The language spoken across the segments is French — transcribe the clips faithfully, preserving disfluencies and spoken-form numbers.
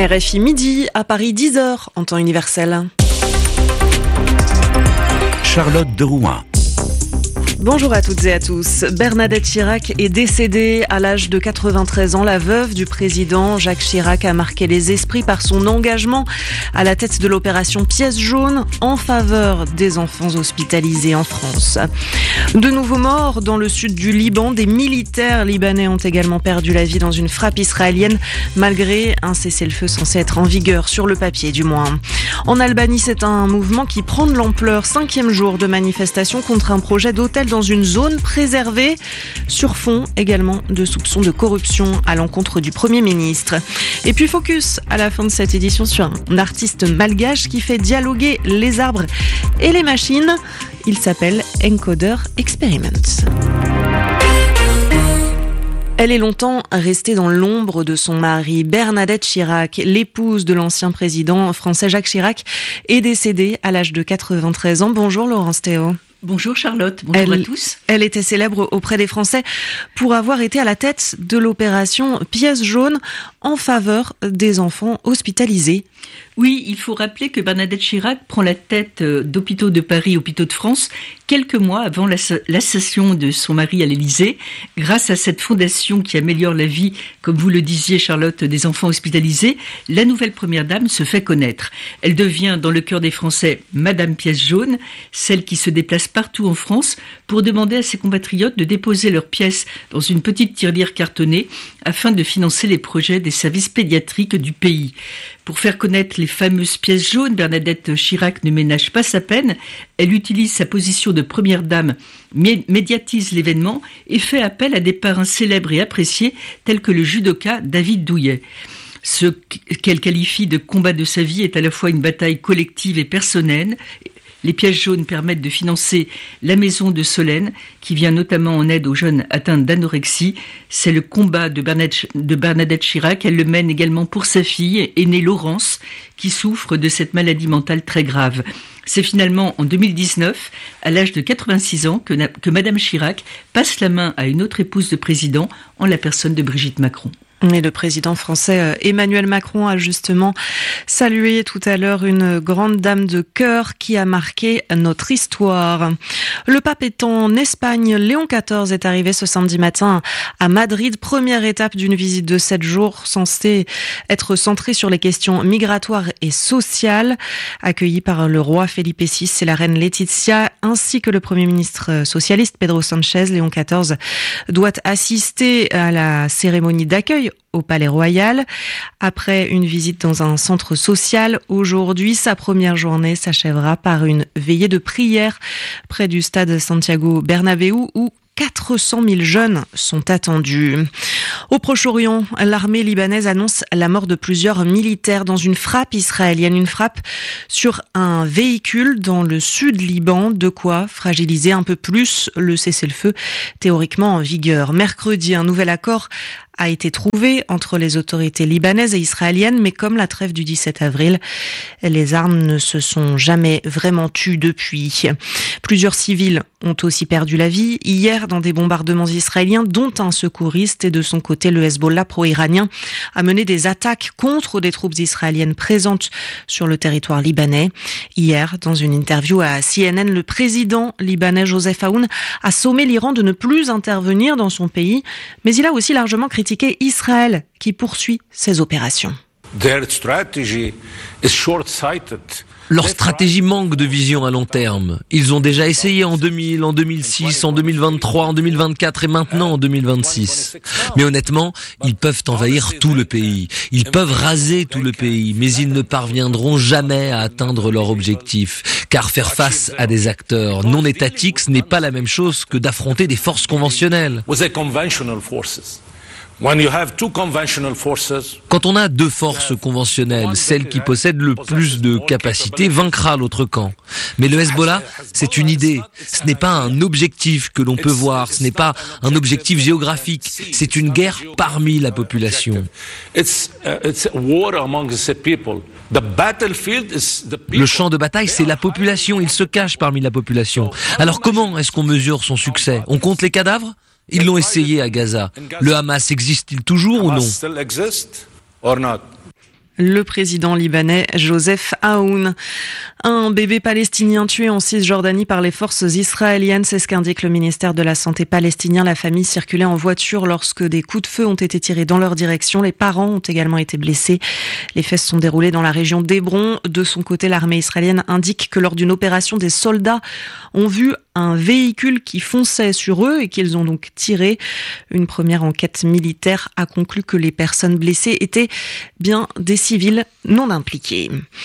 R F I midi, à Paris dix heures en temps universel. Charlotte de Rouen. Bonjour à toutes et à tous. Bernadette Chirac est décédée à l'âge de quatre-vingt-treize ans. La veuve du président Jacques Chirac a marqué les esprits par son engagement à la tête de l'opération Pièce jaune en faveur des enfants hospitalisés en France. De nouveaux morts dans le sud du Liban. Des militaires libanais ont également perdu la vie dans une frappe israélienne, malgré un cessez-le-feu censé être en vigueur, sur le papier du moins. En Albanie, c'est un mouvement qui prend de l'ampleur. Cinquième jour de manifestation contre un projet d'hôtel dans une zone préservée, sur fond également de soupçons de corruption à l'encontre du Premier ministre. Et puis focus à la fin de cette édition sur un artiste malgache qui fait dialoguer les arbres et les machines. Il s'appelle Encoder Experiments. Elle est longtemps restée dans l'ombre de son mari. Bernadette Chirac, l'épouse de l'ancien président français Jacques Chirac, est décédée à l'âge de quatre-vingt-treize ans. Bonjour Laurence Théo. Bonjour Charlotte, bonjour elle, à tous. Elle était célèbre auprès des Français pour avoir été à la tête de l'opération Pièce jaune en faveur des enfants hospitalisés. Oui, il faut rappeler que Bernadette Chirac prend la tête d'Hôpitaux de Paris, Hôpitaux de France, quelques mois avant l'assassination de son mari à l'Élysée. Grâce à cette fondation qui améliore la vie, comme vous le disiez Charlotte, des enfants hospitalisés, la nouvelle première dame se fait connaître. Elle devient dans le cœur des Français Madame Pièce jaune, celle qui se déplace partout en France pour demander à ses compatriotes de déposer leurs pièces dans une petite tirelire cartonnée afin de financer les projets des services pédiatriques du pays. Pour faire connaître les fameuses pièces jaunes, Bernadette Chirac ne ménage pas sa peine. Elle utilise sa position de première dame, médiatise l'événement et fait appel à des parrains célèbres et appréciés tels que le judoka David Douillet. Ce qu'elle qualifie de combat de sa vie est à la fois une bataille collective et personnelle. Les pièces jaunes permettent de financer la maison de Solène, qui vient notamment en aide aux jeunes atteints d'anorexie. C'est le combat de Bernadette, de Bernadette Chirac. Elle le mène également pour sa fille, aînée Laurence, qui souffre de cette maladie mentale très grave. C'est finalement en deux mille dix-neuf, à l'âge de quatre-vingt-six ans, que, que Madame Chirac passe la main à une autre épouse de président, en la personne de Brigitte Macron. Et le président français Emmanuel Macron a justement salué tout à l'heure une grande dame de cœur qui a marqué notre histoire. Le pape est en Espagne. Léon quatorze est arrivé ce samedi matin à Madrid. Première étape d'une visite de sept jours censée être centrée sur les questions migratoires et sociales. Accueilli par le roi Felipe six et la reine Laetitia ainsi que le premier ministre socialiste Pedro Sánchez, Léon quatorze doit assister à la cérémonie d'accueil au Palais Royal. Après une visite dans un centre social, aujourd'hui, sa première journée s'achèvera par une veillée de prière près du stade Santiago Bernabéu où quatre cent mille jeunes sont attendus. Au Proche-Orient, l'armée libanaise annonce la mort de plusieurs militaires dans une frappe israélienne, une frappe sur un véhicule dans le sud Liban, de quoi fragiliser un peu plus le cessez-le-feu théoriquement en vigueur. Mercredi, un nouvel accord a été trouvé entre les autorités libanaises et israéliennes, mais comme la trêve du dix-sept avril, les armes ne se sont jamais vraiment tues depuis. Plusieurs civils ont aussi perdu la vie hier dans des bombardements israéliens, dont un secouriste, et de son côté, le Hezbollah pro-iranien a mené des attaques contre des troupes israéliennes présentes sur le territoire libanais. Hier, dans une interview à C N N, le président libanais Joseph Aoun a sommé l'Iran de ne plus intervenir dans son pays, mais il a aussi largement critiqué Israël qui poursuit ses opérations. Leur stratégie manque de vision à long terme. Ils ont déjà essayé en deux mille, en deux mille six, en deux mille vingt-trois, en deux mille vingt-quatre et maintenant en deux mille vingt-six. Mais honnêtement, ils peuvent envahir tout le pays. Ils peuvent raser tout le pays, mais ils ne parviendront jamais à atteindre leur objectif. Car faire face à des acteurs non étatiques, ce n'est pas la même chose que d'affronter des forces conventionnelles. Quand on a deux forces conventionnelles, celle qui possède le plus de capacités vaincra l'autre camp. Mais le Hezbollah, c'est une idée. Ce n'est pas un objectif que l'on peut voir. Ce n'est pas un objectif géographique. C'est une guerre parmi la population. Le champ de bataille, c'est la population. Il se cache parmi la population. Alors comment est-ce qu'on mesure son succès? On compte les cadavres? Ils l'ont essayé à Gaza. Le Hamas existe-t-il toujours ou non? le président libanais Joseph Aoun. Un bébé palestinien tué en Cisjordanie par les forces israéliennes, c'est ce qu'indique le ministère de la Santé palestinien. La famille circulait en voiture lorsque des coups de feu ont été tirés dans leur direction. Les parents ont également été blessés. Les faits se sont déroulés dans la région d'Hébron. De son côté, l'armée israélienne indique que lors d'une opération, des soldats ont vu un véhicule qui fonçait sur eux et qu'ils ont donc tiré. Une première enquête militaire a conclu que les personnes blessées étaient bien des civils non impliqués.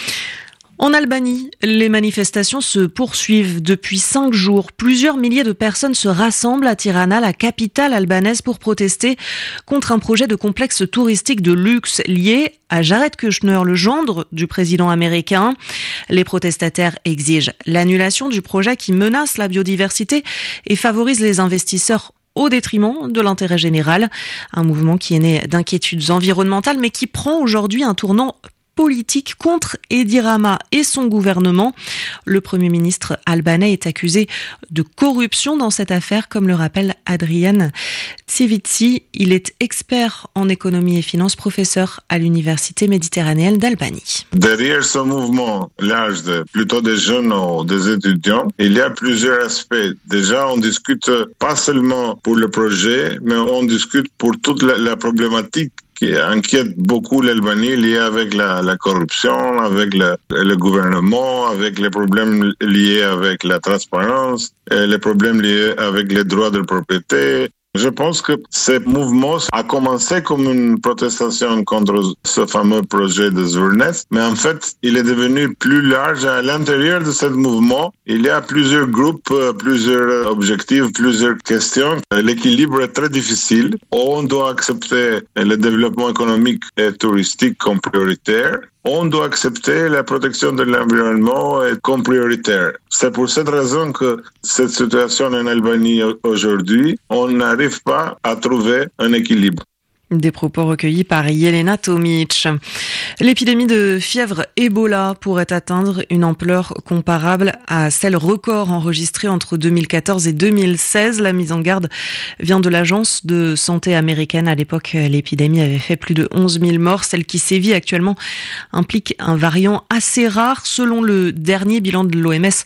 En Albanie, les manifestations se poursuivent depuis cinq jours. Plusieurs milliers de personnes se rassemblent à Tirana, la capitale albanaise, pour protester contre un projet de complexe touristique de luxe lié à Jared Kushner, le gendre du président américain. Les protestataires exigent l'annulation du projet qui menace la biodiversité et favorise les investisseurs au détriment de l'intérêt général. Un mouvement qui est né d'inquiétudes environnementales mais qui prend aujourd'hui un tournant politique contre Edi Rama et son gouvernement. Le Premier ministre albanais est accusé de corruption dans cette affaire, comme le rappelle Adrian Tsivitsi. Il est expert en économie et finances, professeur à l'Université méditerranéenne d'Albanie. Derrière ce mouvement large, de, plutôt des jeunes ou des étudiants, il y a plusieurs aspects. Déjà, on discute pas seulement pour le projet, mais on discute pour toute la, la problématique qui inquiète beaucoup l'Albanie, liée avec la, la corruption, avec le, le gouvernement, avec les problèmes liés avec la transparence, et les problèmes liés avec les droits de propriété. Je pense que ce mouvement a commencé comme une protestation contre ce fameux projet de Zvurnes, mais en fait, il est devenu plus large. À l'intérieur de ce mouvement, il y a plusieurs groupes, plusieurs objectifs, plusieurs questions. L'équilibre est très difficile. On doit accepter le développement économique et touristique comme prioritaire. On doit accepter la protection de l'environnement comme prioritaire. C'est pour cette raison que cette situation en Albanie aujourd'hui, on n'arrive pas à trouver un équilibre. Des propos recueillis par Jelena Tomic. L'épidémie de fièvre Ebola pourrait atteindre une ampleur comparable à celle record enregistrée entre deux mille quatorze et deux mille seize. La mise en garde vient de l'Agence de santé américaine. À l'époque, l'épidémie avait fait plus de onze mille morts. Celle qui sévit actuellement implique un variant assez rare. Selon le dernier bilan de l'O M S,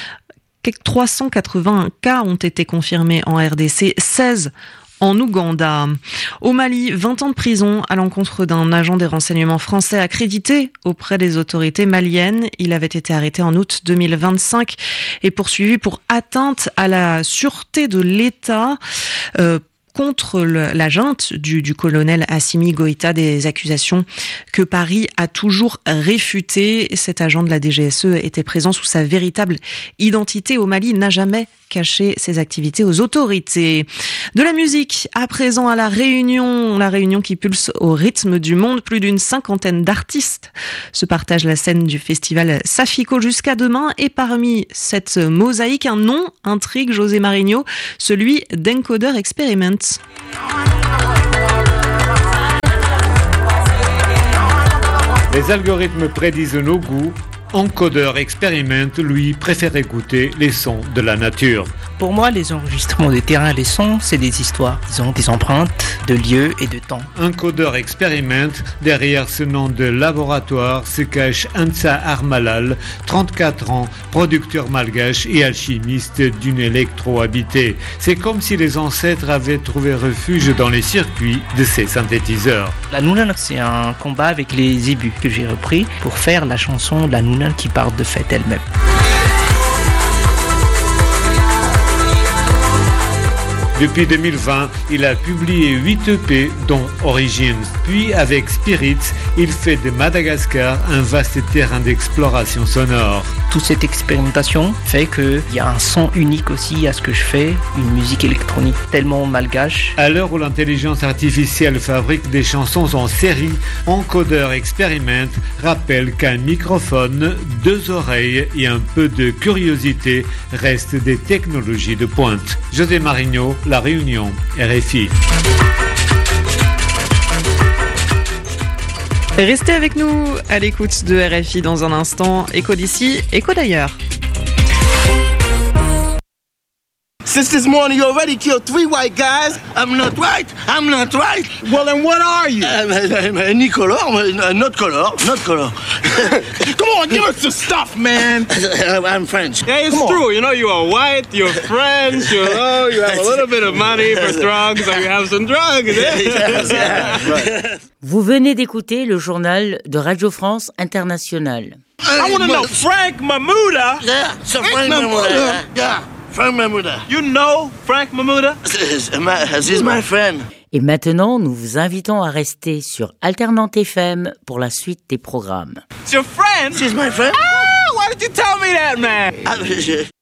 trois cent quatre-vingts cas ont été confirmés en R D C, seize en Ouganda. Au Mali, vingt ans de prison à l'encontre d'un agent des renseignements français accrédité auprès des autorités maliennes. Il avait été arrêté en août deux mille vingt-cinq et poursuivi pour atteinte à la sûreté de l'État. Euh, contre le, la junte du, du colonel Assimi Goïta, des accusations que Paris a toujours réfutées. Cet agent de la D G S E était présent sous sa véritable identité au Mali, n'a jamais caché ses activités aux autorités. De la musique, à présent à La Réunion, La Réunion qui pulse au rythme du monde. Plus d'une cinquantaine d'artistes se partagent la scène du festival Safiko jusqu'à demain. Et parmi cette mosaïque, un nom intrigue José Marigno, celui d'Encoder Experiment. Les algorithmes prédisent nos goûts. Encoder Experiment, lui, préfère écouter les sons de la nature. Pour moi, les enregistrements de terrain, les sons, c'est des histoires. Ils ont des empreintes de lieux et de temps. Encoder Experiment, derrière ce nom de laboratoire se cache Ansa Armalal, trente-quatre ans, producteur malgache et alchimiste d'une électro-habitée. C'est comme si les ancêtres avaient trouvé refuge dans les circuits de ces synthétiseurs. La Noonan, c'est un combat avec les zébus que j'ai repris pour faire la chanson de la Noonan qui part de fait elle-même. Depuis deux mille vingt, il a publié huit E P, dont Origins. Puis, avec Spirits, il fait de Madagascar un vaste terrain d'exploration sonore. Toute cette expérimentation fait qu'il y a un son unique aussi à ce que je fais, une musique électronique tellement malgache. À l'heure où l'intelligence artificielle fabrique des chansons en série, Encoder Experiment rappelle qu'un microphone, deux oreilles et un peu de curiosité restent des technologies de pointe. José Marigno, La Réunion, R F I. Restez avec nous à l'écoute de R F I dans un instant. Écho d'ici, écho d'ailleurs. Since this morning, you already killed three white guys. I'm not white. I'm not white. Well, then what are you? Uh, Ni color, uh, not color, not color. Come on, give us the stuff, man. I'm French. Yeah, it's Come true. on. You know, you are white, you're French, you know, you have a little bit of money for drugs, so you have some drugs. Yes, yeah, right. Vous venez d'écouter le journal de Radio France Internationale. I want to know, Frank Mahmouda. Yeah, so Frank Mahmouda. Yeah, Frank Mahmouda. You know Frank Mahmouda? He's my friend. Et maintenant, nous vous invitons à rester sur Alternante F M pour la suite des programmes. It's your friend? She's my friend. Ah, why did you tell me that, man?